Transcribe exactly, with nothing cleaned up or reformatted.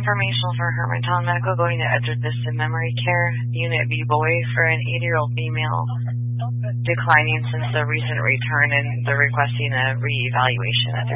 information for Hermantown Medical going to enter this in memory care. Unit B boy for an eighty-year-old female declining since the recent return and they're requesting a reevaluation at their